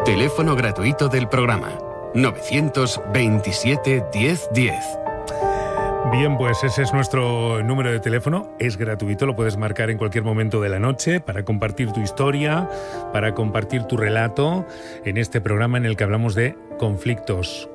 Teléfono gratuito del programa 927 1010. Bien, pues ese es nuestro número de teléfono, es gratuito, lo puedes marcar en cualquier momento de la noche para compartir tu historia, para compartir tu relato en este programa en el que hablamos de conflictos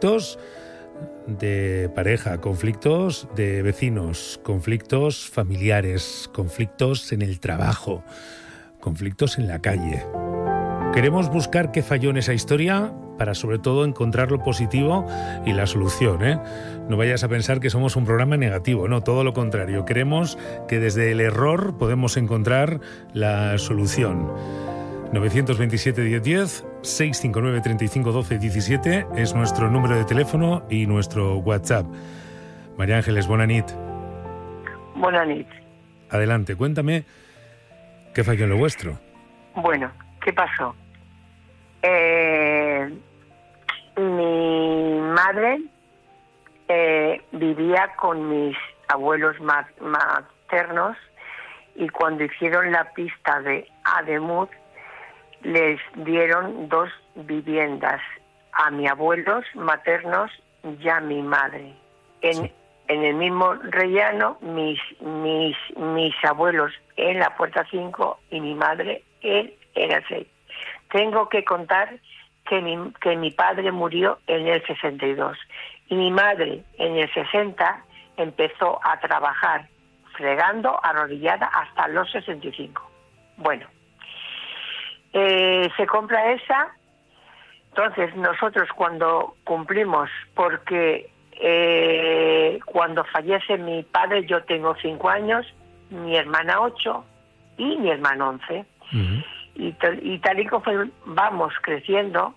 de pareja, conflictos de vecinos, conflictos familiares, conflictos en el trabajo, conflictos en la calle. Queremos buscar qué falló en esa historia para sobre todo encontrar lo positivo y la solución, ¿eh? No vayas a pensar que somos un programa negativo, no, todo lo contrario. Queremos que desde el error podemos encontrar la solución. 927 1010, 659 35 12 17 es nuestro número de teléfono y nuestro WhatsApp. María Ángeles, buena nit. Buena nit. Adelante, cuéntame qué falló en lo vuestro. Bueno, ¿qué pasó? Mi madre vivía con mis abuelos maternos y cuando hicieron la pista de Ademuz les dieron 2 viviendas a mis abuelos maternos y a mi madre. En el mismo rellano, mis abuelos en la puerta 5 y mi madre en el 6. Tengo que contar que mi padre murió en el 62 y mi madre en el 60 empezó a trabajar fregando arrodillada hasta los 65. Bueno, se compra esa, entonces nosotros cuando cumplimos, porque cuando fallece mi padre yo tengo 5 años, mi hermana 8 y mi hermano 11. Uh-huh. Y tal y como vamos creciendo,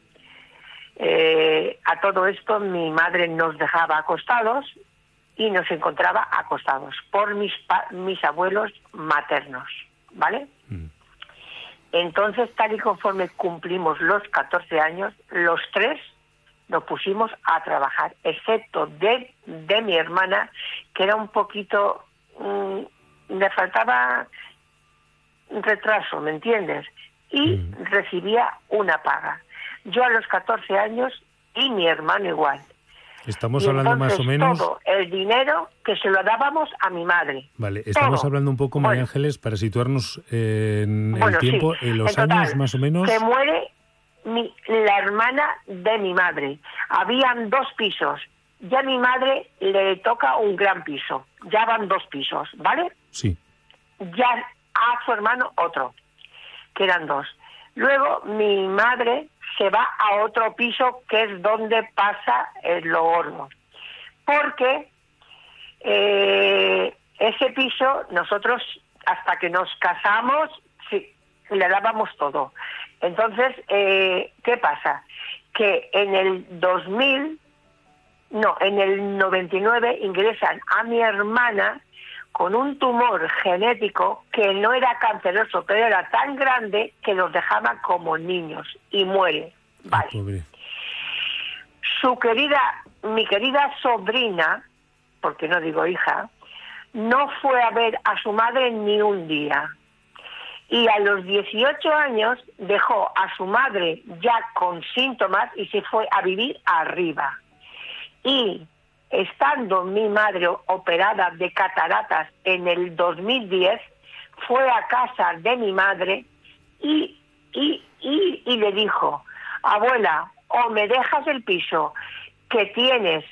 a todo esto mi madre nos dejaba acostados y nos encontraba acostados por mis abuelos maternos, ¿vale? Entonces, tal y conforme cumplimos los 14 años, los 3 nos pusimos a trabajar, excepto de mi hermana, que era un poquito, le faltaba retraso, ¿me entiendes? Y recibía una paga. Yo a los 14 años y mi hermano igual. Estamos hablando más o menos... todo el dinero que se lo dábamos a mi madre. Vale, estamos todo. Hablando un poco, María Ángeles, para situarnos en el tiempo, sí. En los en total, años más o menos... Se muere la hermana de mi madre. Habían 2 pisos. Ya a mi madre le toca un gran piso. Ya van 2 pisos, ¿vale? Sí. Ya a su hermano otro, que eran 2. Luego mi madre se va a otro piso que es donde pasa lo gordo. Porque ese piso nosotros hasta que nos casamos sí, le dábamos todo. Entonces, ¿qué pasa? Que en el 99 ingresan a mi hermana con un tumor genético que no era canceroso, pero era tan grande que los dejaba como niños y muere. Vale. Mi querida sobrina, porque no digo hija, no fue a ver a su madre ni un día. Y a los 18 años dejó a su madre ya con síntomas y se fue a vivir arriba. Y estando mi madre operada de cataratas en el 2010, fue a casa de mi madre y le dijo: abuela, o me dejas el piso que tienes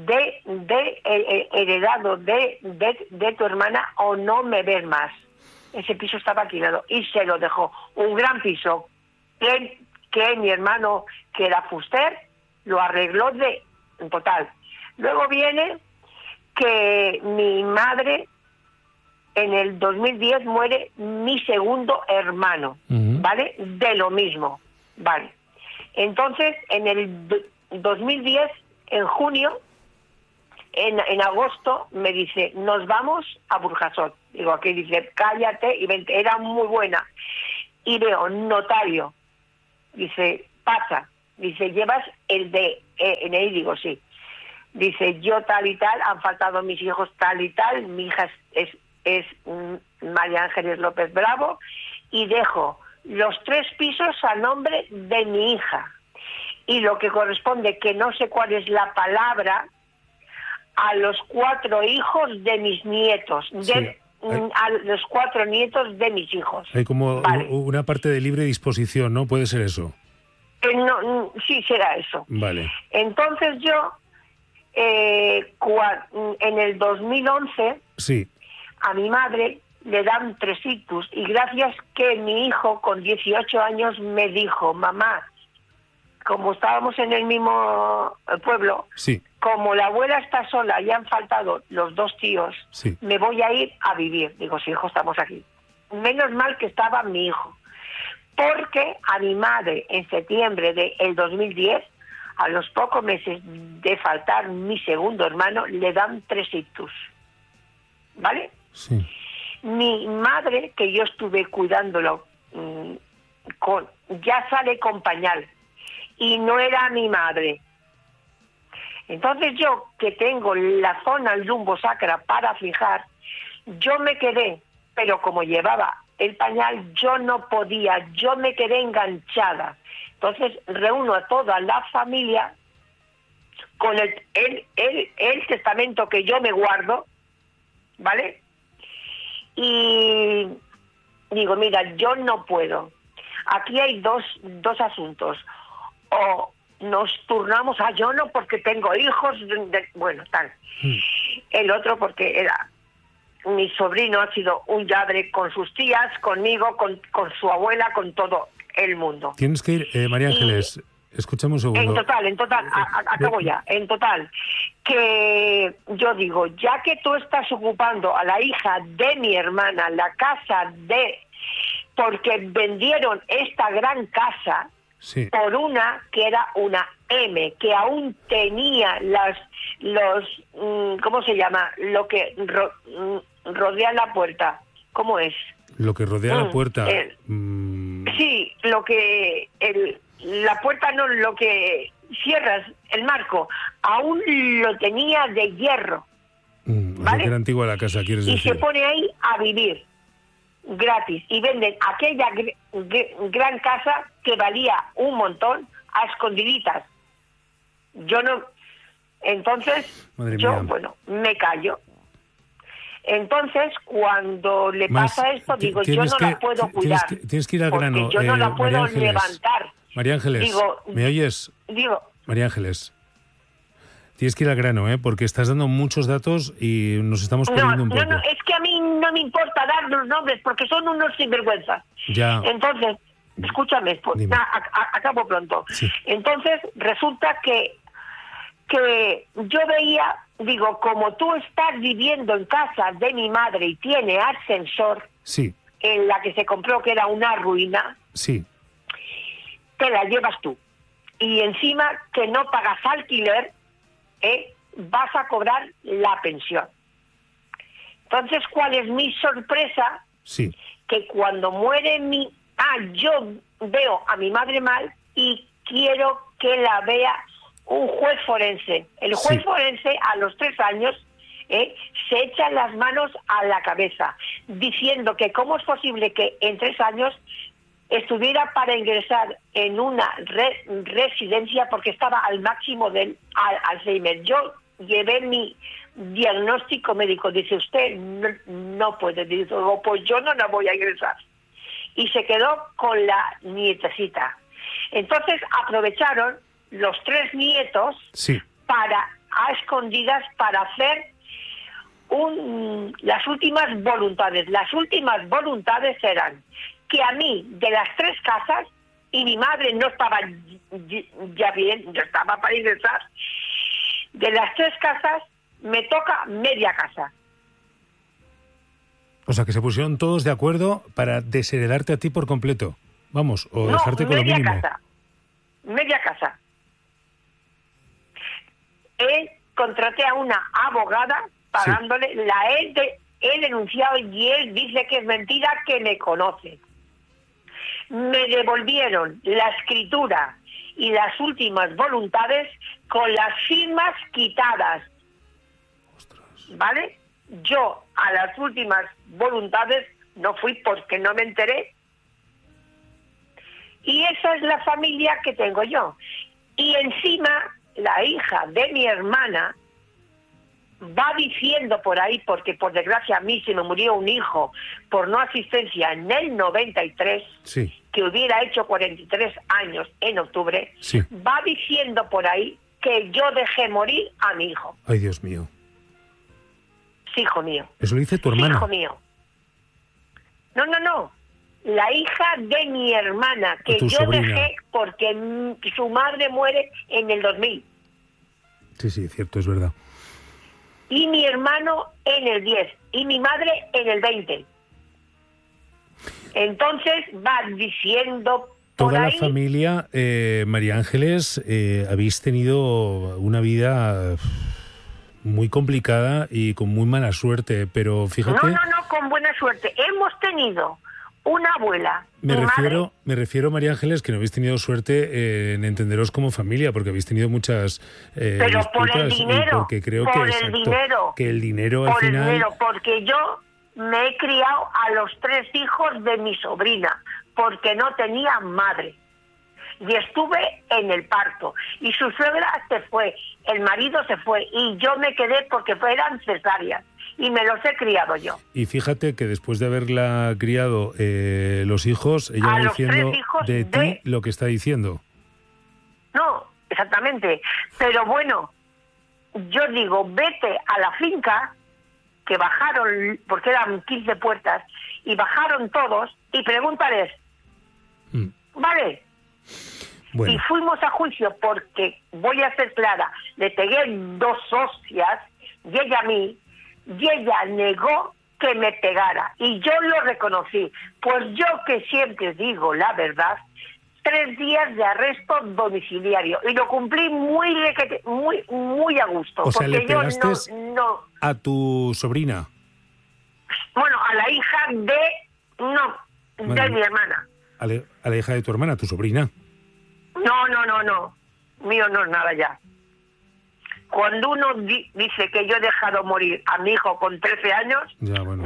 heredado de tu hermana o no me ves más. Ese piso estaba alquilado y se lo dejó. Un gran piso que mi hermano, que era fuster, lo arregló en total. Luego viene que mi madre, en el 2010 muere mi segundo hermano, ¿vale? De lo mismo, ¿vale? Entonces, en el 2010, en junio, en agosto, me dice, nos vamos a Burjasot. Digo, aquí dice, cállate y vente. Era muy buena. Y veo, notario. Dice, pasa. Dice, ¿llevas el DNI? Digo, sí. Dice, yo tal y tal, han faltado mis hijos tal y tal, mi hija es María Ángeles López Bravo, y dejo los 3 pisos a nombre de mi hija. Y lo que corresponde, que no sé cuál es la palabra, a los 4 hijos de mis nietos, a los 4 nietos de mis hijos. Hay como una parte de libre disposición, ¿no? ¿Puede ser eso? Sí, será eso. Vale. Entonces yo, en el 2011, sí, a mi madre le dan 3 ictus, y gracias que mi hijo con 18 años me dijo: mamá, como estábamos en el mismo pueblo, sí, como la abuela está sola y han faltado los 2 tíos, sí, me voy a ir a vivir. Digo, sí, hijo, estamos aquí. Menos mal que estaba mi hijo, porque a mi madre en septiembre del 2010, a los pocos meses de faltar mi segundo hermano, le dan 3 ictus. ¿Vale? Sí. Mi madre, que yo estuve cuidándolo, ya sale con pañal, y no era mi madre. Entonces yo, que tengo la zona lumbosacra para fijar, yo me quedé, pero como llevaba el pañal, yo no podía, yo me quedé enganchada. Entonces reúno a toda la familia con el testamento que yo me guardo, ¿vale? Y digo, mira, yo no puedo. Aquí hay dos asuntos. O nos turnamos a yo no porque tengo hijos, bueno, tal. El otro porque era mi sobrino, ha sido un lladre con sus tías, conmigo, con su abuela, con todo el mundo. Tienes que ir, María Ángeles, escuchame un segundo. En total, acabo ya, en total, que yo digo, ya que tú estás ocupando a la hija de mi hermana la casa porque vendieron esta gran casa, sí, por una que era una M, que aún tenía los ¿cómo se llama? Lo que rodea la puerta. ¿Cómo es? Lo que rodea la puerta. Sí, lo que la puerta, no, lo que cierras, el marco, aún lo tenía de hierro. ¿Vale? O sea, que era antigua la casa, quieres decir. Y se pone ahí a vivir gratis, y venden aquella gran casa que valía un montón a escondiditas. Yo no, entonces Madre yo, mía. bueno, me callo. Entonces cuando le pasa esto, digo, yo no la puedo cuidar. Tienes que ir al grano. Yo no la puedo María Ángeles, levantar. María Ángeles, Digo, ¿me oyes? Digo, María Ángeles, tienes que ir al grano, porque estás dando muchos datos y nos estamos perdiendo un poco. No, es que a mí no me importa dar los nombres porque son unos sinvergüenzas. Ya. Entonces, escúchame, acabo pronto. Sí. Entonces, resulta que yo veía, digo, como tú estás viviendo en casa de mi madre y tiene ascensor, sí, en la que se compró, que era una ruina, sí, te la llevas tú. Y encima que no pagas alquiler, vas a cobrar la pensión. Entonces, ¿cuál es mi sorpresa? sí, Que cuando muere yo veo a mi madre mal y quiero que la vea un juez forense. El juez sí. forense, a los 3 años, se echa las manos a la cabeza, diciendo que cómo es posible que en 3 años estuviera para ingresar en una residencia porque estaba al máximo del Alzheimer. Yo llevé mi diagnóstico médico. Dice, usted no puede. Dice, pues yo no la voy a ingresar. Y se quedó con la nietecita. Entonces aprovecharon los 3 nietos, sí, a escondidas, para hacer las últimas voluntades. Las últimas voluntades eran que a mí, de las 3 casas, y mi madre no estaba ya bien, yo estaba para ingresar, de las 3 casas me toca media casa. O sea, que se pusieron todos de acuerdo para desheredarte a ti por completo. Vamos, o dejarte con lo mínimo. Media casa. Contraté a una abogada pagándole el denunciado, y él dice que es mentira, que me conoce. Me devolvieron la escritura y las últimas voluntades con las firmas quitadas. Ostras. ¿Vale? Yo a las últimas voluntades no fui porque no me enteré. esa es la familia que tengo yo. Y encima, la hija de mi hermana va diciendo por ahí, porque por desgracia a mí se me murió un hijo por no asistencia en el 93, Sí. que hubiera hecho 43 años en octubre, Sí. va diciendo por ahí que yo dejé morir a mi hijo. Ay, Dios mío. Sí, hijo mío. Eso lo dice tu Sí, hermana. hijo mío. No. La hija de mi hermana, que Tu yo sobrina. dejé porque su madre muere en el 2000. Sí, cierto, es verdad. Y mi hermano en el 10. Y mi madre en el 20. Entonces va diciendo por Toda la ahí... familia, María Ángeles, habéis tenido una vida muy complicada y con muy mala suerte, pero fíjate... No, con buena suerte. Hemos tenido una abuela. Me mi refiero, madre, María Ángeles, que no habéis tenido suerte en entenderos como familia, porque habéis tenido muchas pero por el disputas, y dinero. porque creo por que, el exacto, dinero. que el dinero al Por el final... dinero, porque yo me he criado a los 3 hijos de mi sobrina, porque no tenía madre. Y estuve en el parto. Y su suegra se fue, el marido se fue, y yo me quedé porque eran cesáreas. Y me los he criado yo. Y fíjate que después de haberla criado los hijos, ella A va los 3 diciendo hijos de ti de- lo que está diciendo. No, exactamente. Pero bueno, yo digo, vete a la finca, que bajaron, porque eran 15 puertas, y bajaron todos, y pregúntales, Mm. ¿vale? Bueno, Y fuimos a juicio porque, voy a ser clara, le pegué 2 hostias, y ella a mí, y ella negó que me pegara. Y yo lo reconocí. Pues yo, que siempre digo la verdad, 3 días de arresto domiciliario. Y lo cumplí muy a gusto. o sea, porque le yo pegaste no... a tu sobrina. Bueno, a la hija de... No, Bueno, de mi hermana. A la hija de tu hermana, a tu sobrina. No. Mío no es nada ya. Cuando uno dice que yo he dejado morir a mi hijo con 13 años, Ya, bueno.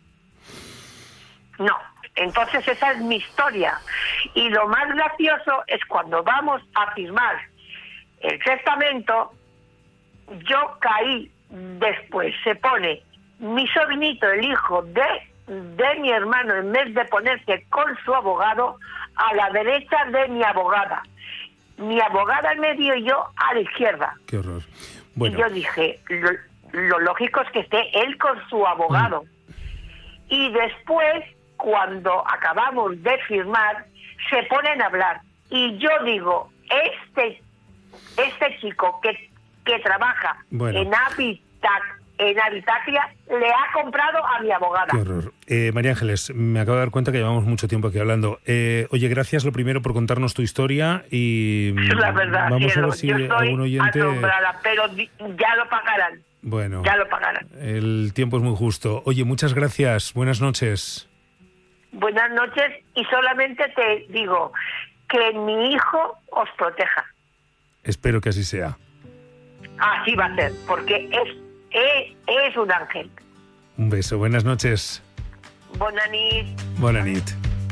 no. Entonces esa es mi historia. Y lo más gracioso es cuando vamos a firmar el testamento, yo caí después. Se pone mi sobrinito, el hijo de mi hermano, en vez de ponerse con su abogado, a la derecha de mi abogada. Mi abogada en medio y yo a la izquierda. Qué horror. Bueno, Y yo dije, lo lógico es que esté él con su abogado. Y después, cuando acabamos de firmar, se ponen a hablar. Y yo digo, este chico que trabaja Bueno. en Habitaclia le ha comprado a mi abogada. qué horror. María Ángeles, me acabo de dar cuenta que llevamos mucho tiempo aquí hablando. Oye, gracias lo primero por contarnos tu historia y La verdad, vamos cielo, a ver si yo estoy algún oyente... asombrada, pero ya lo pagarán. Bueno, Ya lo pagarán. el tiempo es muy justo. Oye, muchas gracias. Buenas noches. Buenas noches, y solamente te digo que mi hijo os proteja. Espero que así sea. Así va a ser, porque es un ángel. Un beso. Buenas noches. Buenas noches. Buena nit.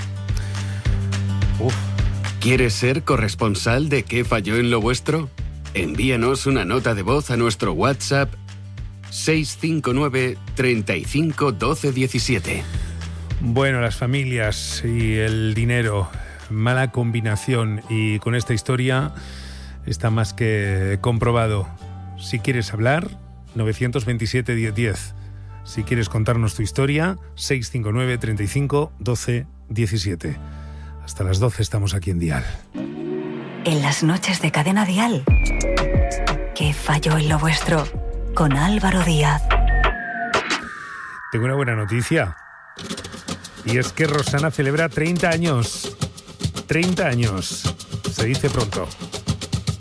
Uf. ¿Quieres ser corresponsal de ¿Qué falló en lo vuestro? Envíanos una nota de voz a nuestro WhatsApp 659 35 12 17. Bueno, las familias y el dinero, mala combinación, y con esta historia está más que comprobado. Si quieres hablar, 927 1010. Si quieres contarnos tu historia, 659 35 12 17. Hasta las 12 estamos aquí en Dial. En las noches de Cadena Dial. ¿Qué falló en lo vuestro? Con Álvaro Díaz. Tengo una buena noticia. Y es que Rosana celebra 30 años. 30 años. Se dice pronto.